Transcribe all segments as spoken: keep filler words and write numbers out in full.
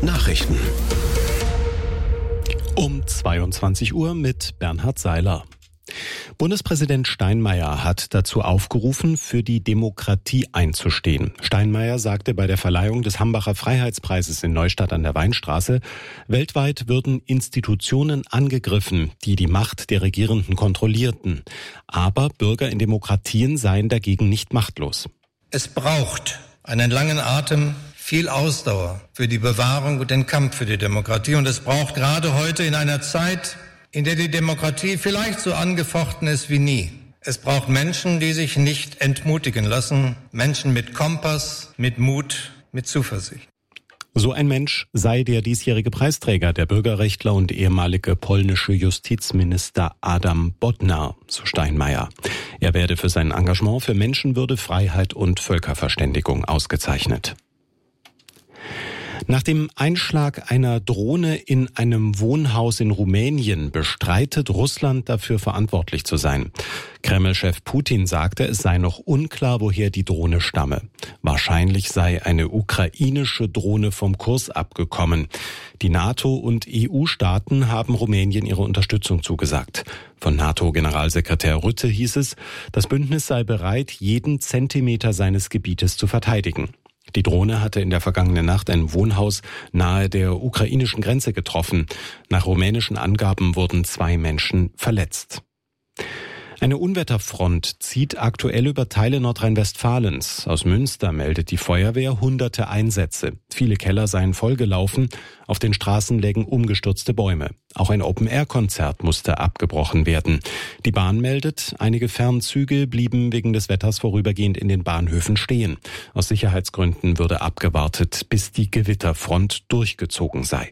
Nachrichten. Um zweiundzwanzig Uhr mit Bernhard Seiler. Bundespräsident Steinmeier hat dazu aufgerufen, für die Demokratie einzustehen. Steinmeier sagte bei der Verleihung des Hambacher Freiheitspreises in Neustadt an der Weinstraße, weltweit würden Institutionen angegriffen, die die Macht der Regierenden kontrollierten. Aber Bürger in Demokratien seien dagegen nicht machtlos. Es braucht einen langen Atem, viel Ausdauer für die Bewahrung und den Kampf für die Demokratie. Und es braucht gerade heute in einer Zeit, in der die Demokratie vielleicht so angefochten ist wie nie. Es braucht Menschen, die sich nicht entmutigen lassen. Menschen mit Kompass, mit Mut, mit Zuversicht. So ein Mensch sei der diesjährige Preisträger, der Bürgerrechtler und ehemalige polnische Justizminister Adam Bodnar, so Steinmeier. Er werde für sein Engagement für Menschenwürde, Freiheit und Völkerverständigung ausgezeichnet. Nach dem Einschlag einer Drohne in einem Wohnhaus in Rumänien bestreitet Russland dafür verantwortlich zu sein. Kreml-Chef Putin sagte, es sei noch unklar, woher die Drohne stamme. Wahrscheinlich sei eine ukrainische Drohne vom Kurs abgekommen. Die NATO und E U-Staaten haben Rumänien ihre Unterstützung zugesagt. Von NATO-Generalsekretär Rutte hieß es, das Bündnis sei bereit, jeden Zentimeter seines Gebietes zu verteidigen. Die Drohne hatte in der vergangenen Nacht ein Wohnhaus nahe der ukrainischen Grenze getroffen. Nach rumänischen Angaben wurden zwei Menschen verletzt. Eine Unwetterfront zieht aktuell über Teile Nordrhein-Westfalens. Aus Münster meldet die Feuerwehr hunderte Einsätze. Viele Keller seien vollgelaufen. Auf den Straßen lägen umgestürzte Bäume. Auch ein Open-Air-Konzert musste abgebrochen werden. Die Bahn meldet, einige Fernzüge blieben wegen des Wetters vorübergehend in den Bahnhöfen stehen. Aus Sicherheitsgründen würde abgewartet, bis die Gewitterfront durchgezogen sei.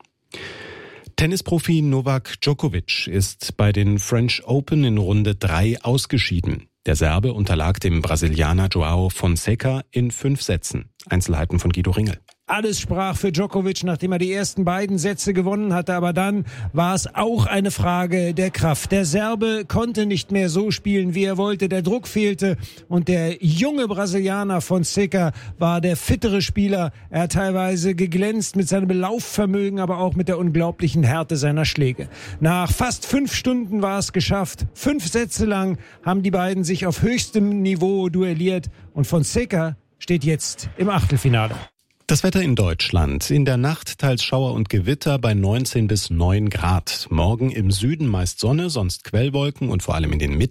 Tennisprofi Novak Djokovic ist bei den French Open in Runde drei ausgeschieden. Der Serbe unterlag dem Brasilianer João Fonseca in fünf Sätzen. Einzelheiten von Guido Ringel. Alles sprach für Djokovic, nachdem er die ersten beiden Sätze gewonnen hatte. Aber dann war es auch eine Frage der Kraft. Der Serbe konnte nicht mehr so spielen, wie er wollte. Der Druck fehlte. Und der junge Brasilianer Fonseca war der fittere Spieler. Er hat teilweise geglänzt mit seinem Laufvermögen, aber auch mit der unglaublichen Härte seiner Schläge. Nach fast fünf Stunden war es geschafft. Fünf Sätze lang haben die beiden sich auf höchstem Niveau duelliert. Und Fonseca steht jetzt im Achtelfinale. Das Wetter in Deutschland. In der Nacht teils Schauer und Gewitter bei neunzehn bis neun Grad. Morgen im Süden meist Sonne, sonst Quellwolken und vor allem in den Mitte